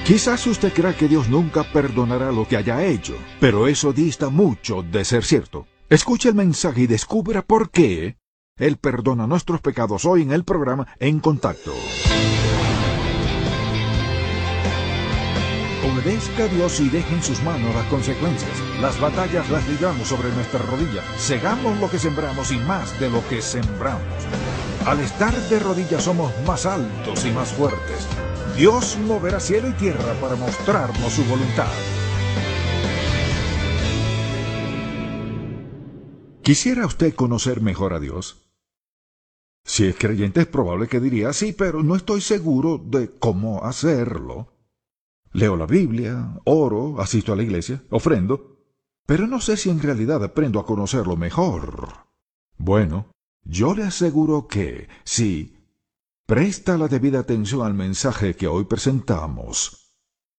Quizás usted crea que Dios nunca perdonará lo que haya hecho, pero eso dista mucho de ser cierto. Escuche el mensaje y descubra por qué Él perdona nuestros pecados hoy en el programa En Contacto. Obedezca a Dios y deje en sus manos las consecuencias. Las batallas las libramos sobre nuestras rodillas. Segamos lo que sembramos y más de lo que sembramos. Al estar de rodillas somos más altos y más fuertes. Dios moverá cielo y tierra para mostrarnos su voluntad. ¿Quisiera usted conocer mejor a Dios? Si es creyente es probable que diría sí, pero no estoy seguro de cómo hacerlo. Leo la Biblia, oro, asisto a la iglesia, ofrendo, pero no sé si en realidad aprendo a conocerlo mejor. Bueno, yo le aseguro que si presta la debida atención al mensaje que hoy presentamos,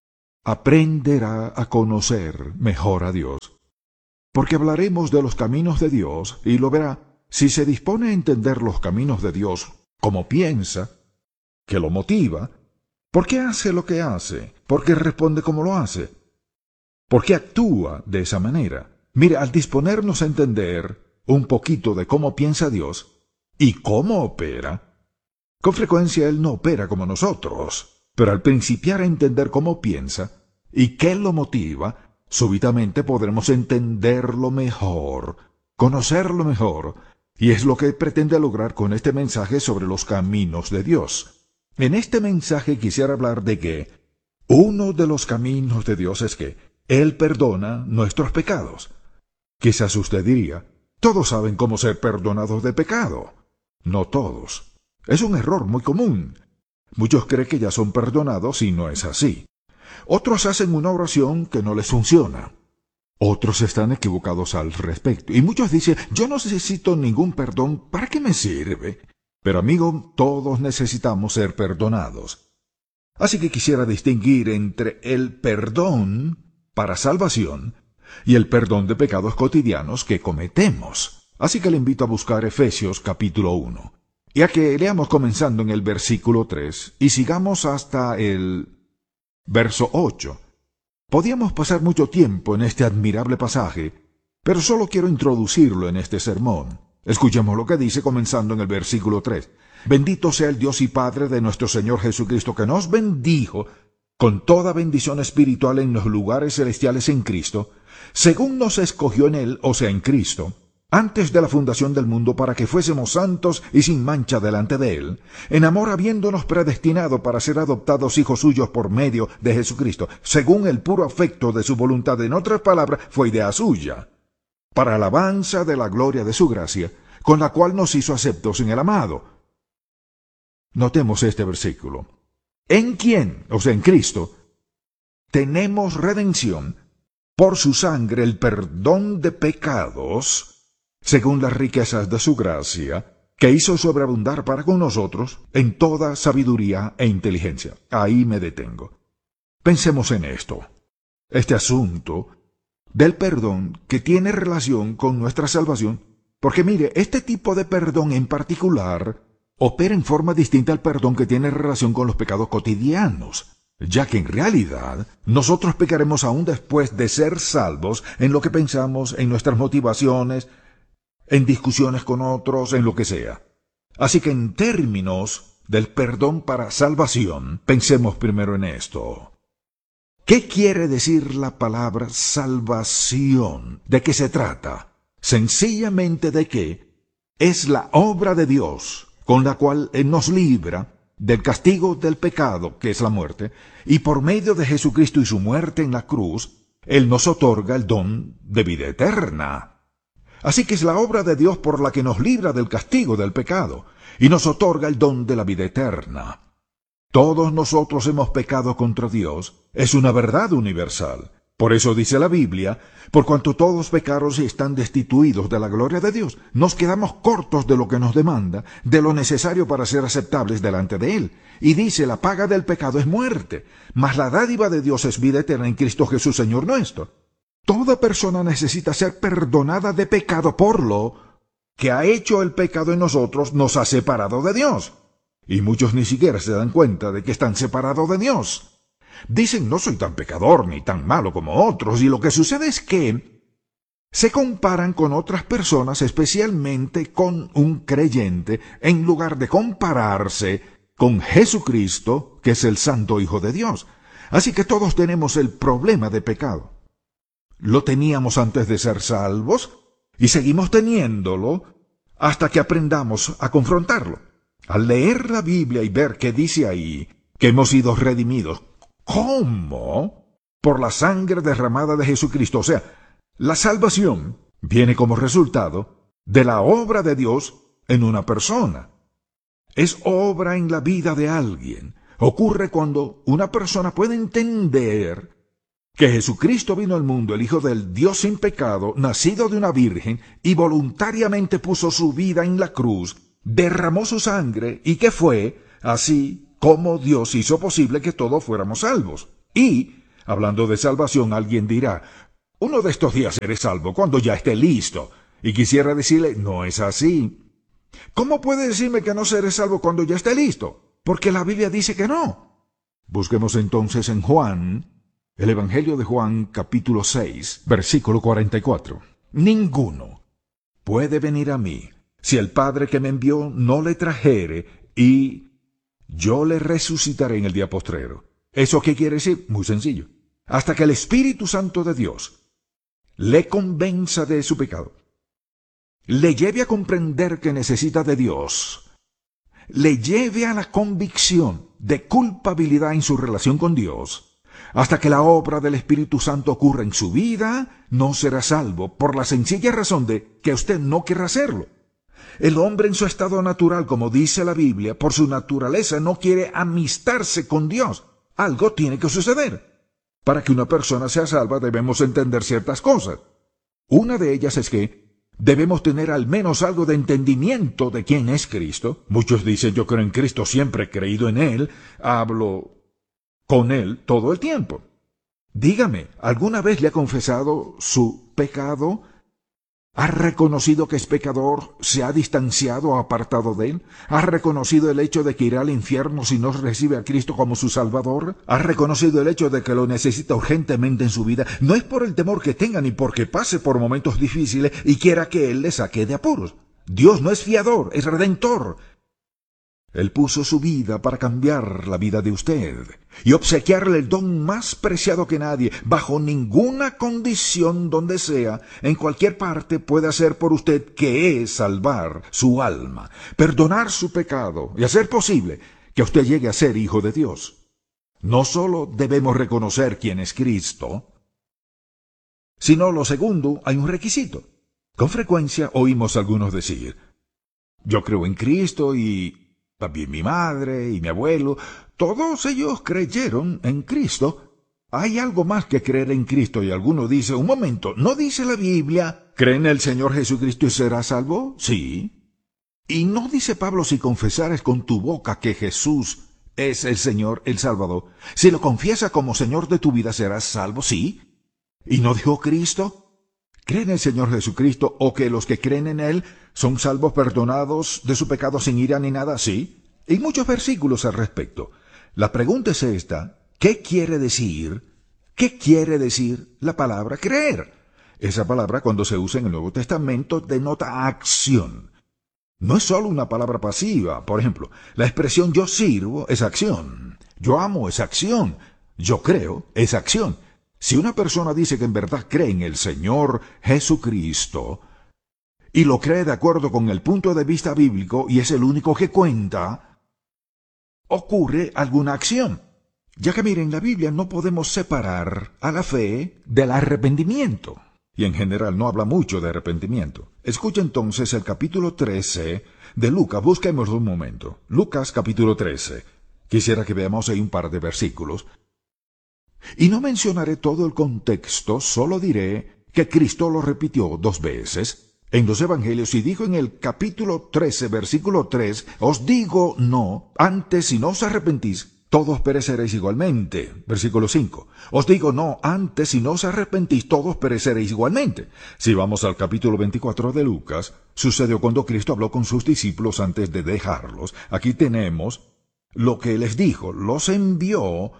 aprenderá a conocer mejor a Dios. Porque hablaremos de los caminos de Dios y lo verá si se dispone a entender los caminos de Dios como piensa, que lo motiva, por qué hace lo que hace, por qué responde como lo hace, por qué actúa de esa manera. Mire, al disponernos a entender un poquito de cómo piensa Dios y cómo opera, con frecuencia Él no opera como nosotros, pero al principiar a entender cómo piensa y qué lo motiva, súbitamente podremos entenderlo mejor, conocerlo mejor, y es lo que pretende lograr con este mensaje sobre los caminos de Dios. En este mensaje quisiera hablar de que uno de los caminos de Dios es que Él perdona nuestros pecados. Quizás usted diría, todos saben cómo ser perdonados de pecado. No todos. Es un error muy común. Muchos creen que ya son perdonados y no es así. Otros hacen una oración que no les funciona. Otros están equivocados al respecto. Y muchos dicen, yo no necesito ningún perdón, ¿para qué me sirve? Pero amigo, todos necesitamos ser perdonados. Así que quisiera distinguir entre el perdón para salvación y el perdón de pecados cotidianos que cometemos. Así que le invito a buscar Efesios capítulo 1. Y a que leamos comenzando en el versículo 3 y sigamos hasta el verso 8. Podíamos pasar mucho tiempo en este admirable pasaje, pero solo quiero introducirlo en este sermón. Escuchemos lo que dice comenzando en el versículo 3. Bendito sea el Dios y Padre de nuestro Señor Jesucristo, que nos bendijo con toda bendición espiritual en los lugares celestiales en Cristo, según nos escogió en Él, o sea, en Cristo, antes de la fundación del mundo, para que fuésemos santos y sin mancha delante de Él, en amor habiéndonos predestinado para ser adoptados hijos suyos por medio de Jesucristo, según el puro afecto de su voluntad. En otras palabras, fue idea suya, para alabanza de la gloria de su gracia, con la cual nos hizo aceptos en el amado. Notemos este versículo. En quien, o sea, en Cristo, tenemos redención por su sangre, el perdón de pecados, según las riquezas de su gracia, que hizo sobreabundar para con nosotros en toda sabiduría e inteligencia. Ahí me detengo. Pensemos en esto. Este asunto del perdón que tiene relación con nuestra salvación, porque mire, este tipo de perdón en particular opera en forma distinta al perdón que tiene relación con los pecados cotidianos, ya que en realidad nosotros pecaremos aún después de ser salvos en lo que pensamos, en nuestras motivaciones, en discusiones con otros, en lo que sea. Así que en términos del perdón para salvación, pensemos primero en esto. ¿Qué quiere decir la palabra salvación? ¿De qué se trata? Sencillamente de que es la obra de Dios con la cual Él nos libra del castigo del pecado, que es la muerte, y por medio de Jesucristo y su muerte en la cruz, Él nos otorga el don de vida eterna. Así que es la obra de Dios por la que nos libra del castigo del pecado y nos otorga el don de la vida eterna. Todos nosotros hemos pecado contra Dios. Es una verdad universal. Por eso dice la Biblia, por cuanto todos pecaron y están destituidos de la gloria de Dios, nos quedamos cortos de lo que nos demanda, de lo necesario para ser aceptables delante de Él. Y dice, la paga del pecado es muerte, mas la dádiva de Dios es vida eterna en Cristo Jesús, Señor nuestro. Toda persona necesita ser perdonada de pecado por lo que ha hecho el pecado en nosotros, nos ha separado de Dios. Y muchos ni siquiera se dan cuenta de que están separados de Dios. Dicen, no soy tan pecador ni tan malo como otros, y lo que sucede es que se comparan con otras personas, especialmente con un creyente, en lugar de compararse con Jesucristo, que es el Santo Hijo de Dios. Así que todos tenemos el problema de pecado. Lo teníamos antes de ser salvos y seguimos teniéndolo hasta que aprendamos a confrontarlo. Al leer la Biblia y ver que dice ahí que hemos sido redimidos, ¿cómo? Por la sangre derramada de Jesucristo. O sea, la salvación viene como resultado de la obra de Dios en una persona. Es obra en la vida de alguien. Ocurre cuando una persona puede entender que Jesucristo vino al mundo, el Hijo del Dios sin pecado, nacido de una virgen, y voluntariamente puso su vida en la cruz, derramó su sangre, y que fue así como Dios hizo posible que todos fuéramos salvos. Y, hablando de salvación, alguien dirá, uno de estos días seré salvo cuando ya esté listo. Y quisiera decirle, no es así. ¿Cómo puede decirme que no seré salvo cuando ya esté listo? Porque la Biblia dice que no. Busquemos entonces en Juan, el Evangelio de Juan, capítulo 6, versículo 44. Ninguno puede venir a mí si el Padre que me envió no le trajere, y yo le resucitaré en el día postrero. ¿Eso qué quiere decir? Muy sencillo. Hasta que el Espíritu Santo de Dios le convenza de su pecado, le lleve a comprender que necesita de Dios, le lleve a la convicción de culpabilidad en su relación con Dios, hasta que la obra del Espíritu Santo ocurra en su vida, no será salvo, por la sencilla razón de que usted no querrá hacerlo. El hombre en su estado natural, como dice la Biblia, por su naturaleza no quiere amistarse con Dios. Algo tiene que suceder. Para que una persona sea salva debemos entender ciertas cosas. Una de ellas es que debemos tener al menos algo de entendimiento de quién es Cristo. Muchos dicen, yo creo en Cristo, siempre he creído en Él, hablo con Él todo el tiempo. Dígame, ¿alguna vez le ha confesado su pecado? ¿Ha reconocido que es pecador? ¿Se ha distanciado o apartado de Él? ¿Ha reconocido el hecho de que irá al infierno si no recibe a Cristo como su Salvador? ¿Ha reconocido el hecho de que lo necesita urgentemente en su vida? No es por el temor que tenga ni porque pase por momentos difíciles y quiera que Él le saque de apuros. Dios no es fiador, es redentor. Él puso su vida para cambiar la vida de usted y obsequiarle el don más preciado que nadie, bajo ninguna condición donde sea, en cualquier parte, puede hacer por usted, que es salvar su alma, perdonar su pecado y hacer posible que usted llegue a ser hijo de Dios. No solo debemos reconocer quién es Cristo, sino lo segundo, hay un requisito. Con frecuencia oímos a algunos decir, yo creo en Cristo y también mi madre y mi abuelo, todos ellos creyeron en Cristo. Hay algo más que creer en Cristo, y alguno dice, un momento, ¿no dice la Biblia, cree en el Señor Jesucristo y serás salvo? Sí. ¿Y no dice Pablo, si confesares con tu boca que Jesús es el Señor, el Salvador, si lo confiesas como Señor de tu vida serás salvo? Sí. ¿Y no dijo Cristo, cree en el Señor Jesucristo, o que los que creen en Él son salvos, perdonados de su pecado sin ira ni nada? Sí. Hay muchos versículos al respecto. La pregunta es esta, ¿qué quiere decir? ¿Qué quiere decir la palabra creer? Esa palabra, cuando se usa en el Nuevo Testamento, denota acción. No es solo una palabra pasiva. Por ejemplo, la expresión yo sirvo es acción. Yo amo es acción. Yo creo es acción. Si una persona dice que en verdad cree en el Señor Jesucristo y lo cree de acuerdo con el punto de vista bíblico y es el único que cuenta, ocurre alguna acción. Ya que miren, en la Biblia no podemos separar a la fe del arrepentimiento. Y en general no habla mucho de arrepentimiento. Escucha entonces el capítulo 13 de Lucas. Busquémoslo un momento. Lucas capítulo 13. Quisiera que veamos ahí un par de versículos. Y no mencionaré todo el contexto, solo diré que Cristo lo repitió 2 veces en los Evangelios y dijo en el capítulo 13, versículo 3, os digo no, antes si no os arrepentís, todos pereceréis igualmente. Versículo 5, os digo no, antes si no os arrepentís, todos pereceréis igualmente. Si vamos al capítulo 24 de Lucas, sucedió cuando Cristo habló con sus discípulos antes de dejarlos. Aquí tenemos lo que les dijo, los envió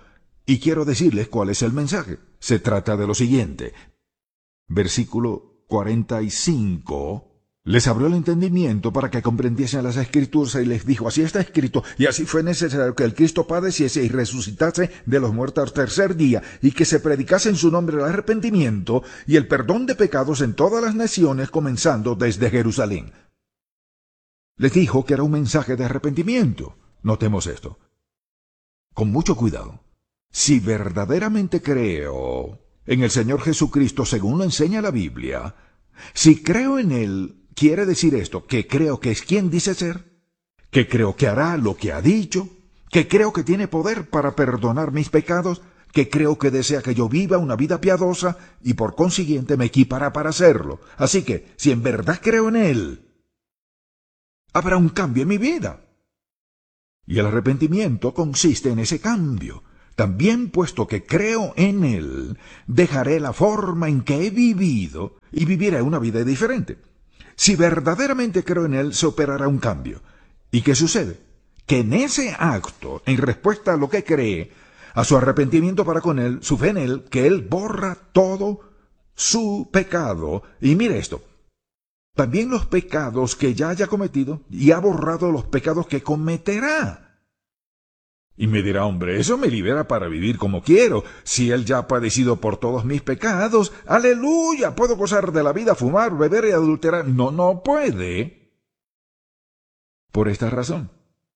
Y quiero decirles cuál es el mensaje. Se trata de lo siguiente. Versículo 45. Les abrió el entendimiento para que comprendiesen las Escrituras y les dijo, así está escrito, y así fue necesario que el Cristo padeciese y resucitase de los muertos al tercer día, y que se predicase en su nombre el arrepentimiento y el perdón de pecados en todas las naciones, comenzando desde Jerusalén. Les dijo que era un mensaje de arrepentimiento. Notemos esto. Con mucho cuidado. Si verdaderamente creo en el Señor Jesucristo según lo enseña la Biblia, si creo en Él, quiere decir esto, que creo que es quien dice ser, que creo que hará lo que ha dicho, que creo que tiene poder para perdonar mis pecados, que creo que desea que yo viva una vida piadosa y por consiguiente me equipará para hacerlo. Así que, si en verdad creo en Él, habrá un cambio en mi vida. Y el arrepentimiento consiste en ese cambio. También, puesto que creo en Él, dejaré la forma en que he vivido y viviré una vida diferente. Si verdaderamente creo en Él, se operará un cambio. ¿Y qué sucede? Que en ese acto, en respuesta a lo que cree, a su arrepentimiento para con Él, su fe en Él, que Él borra todo su pecado. Y mire esto. También los pecados que ya haya cometido, y ha borrado los pecados que cometerá. Y me dirá, hombre, eso me libera para vivir como quiero. Si Él ya ha padecido por todos mis pecados, ¡aleluya! Puedo gozar de la vida, fumar, beber y adulterar. No, no puede. Por esta razón.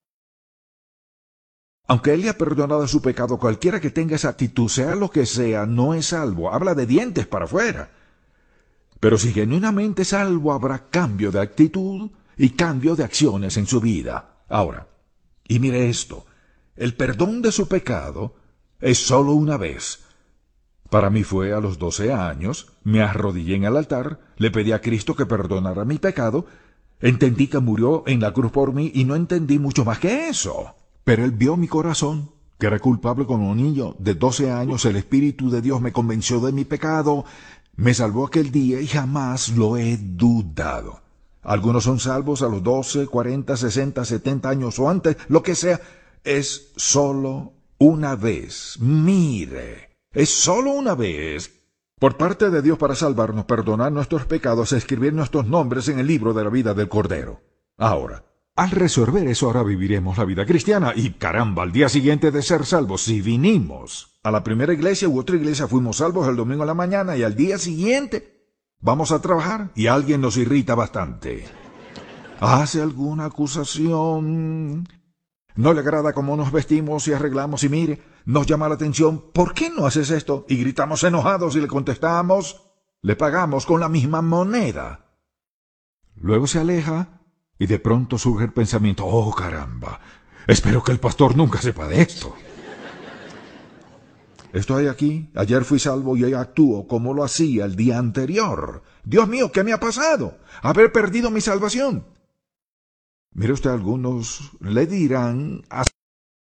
Aunque Él le ha perdonado su pecado, cualquiera que tenga esa actitud, sea lo que sea, no es salvo. Habla de dientes para afuera. Pero si genuinamente es salvo, habrá cambio de actitud y cambio de acciones en su vida. Ahora, y mire esto. El perdón de su pecado es solo una vez. Para mí fue a los 12 años, me arrodillé en el altar, le pedí a Cristo que perdonara mi pecado, entendí que murió en la cruz por mí y no entendí mucho más que eso. Pero Él vio mi corazón, que era culpable como un niño de 12 años, el Espíritu de Dios me convenció de mi pecado, me salvó aquel día y jamás lo he dudado. Algunos son salvos a los 12, 40, 60, 70 años o antes, lo que sea. Es solo una vez. Mire, es solo una vez. Por parte de Dios para salvarnos, perdonar nuestros pecados, escribir nuestros nombres en el libro de la vida del Cordero. Ahora, al resolver eso, ahora viviremos la vida cristiana. Y caramba, al día siguiente de ser salvos, si vinimos a la primera iglesia u otra iglesia, fuimos salvos el domingo en la mañana y al día siguiente vamos a trabajar y alguien nos irrita bastante. ¿Hace alguna acusación? No le agrada cómo nos vestimos y arreglamos y mire, nos llama la atención, ¿por qué no haces esto? Y gritamos enojados y le contestamos, le pagamos con la misma moneda. Luego se aleja y de pronto surge el pensamiento, oh caramba, espero que el pastor nunca sepa de esto. Estoy aquí, ayer fui salvo y hoy actúo como lo hacía el día anterior. Dios mío, ¿qué me ha pasado? Haber perdido mi salvación. Mire usted, algunos le dirán